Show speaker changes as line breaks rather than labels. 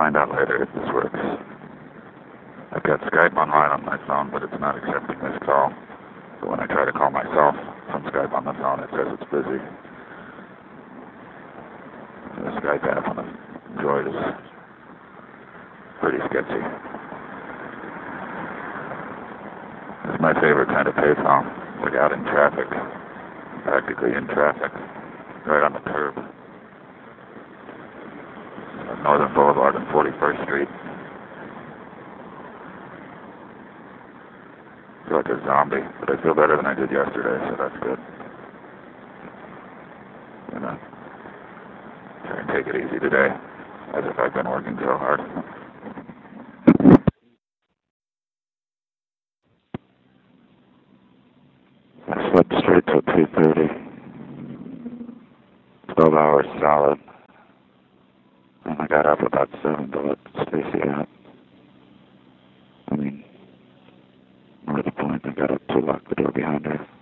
find out later if this works. I've got Skype online on my phone, but it's not accepting this call. But when I try to call myself from Skype on the phone, it says it's busy. The Skype app on the Droid is pretty sketchy. It's my favorite kind of payphone. Like out in traffic, practically in traffic, right on the curb. Northern Boulevard and 41st Street. I feel like a zombie, but I feel better than I did yesterday, so that's good. You know, try and take it easy today, as if I've been working so hard. I slept straight till 2:30. 12 hours solid. And I got up about 7 to let Stacy out. I mean, more to the point, I got up to lock the door behind her.